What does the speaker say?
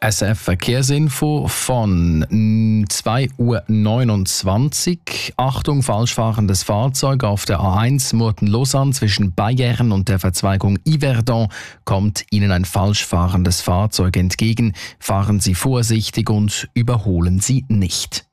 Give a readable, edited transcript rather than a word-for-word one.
SF-Verkehrsinfo von 2:29 Uhr. Achtung, falsch fahrendes Fahrzeug auf der A1 Murten-Lausanne zwischen Bayern und der Verzweigung Yverdon kommt Ihnen ein falsch fahrendes Fahrzeug entgegen. Fahren Sie vorsichtig und überholen Sie nicht.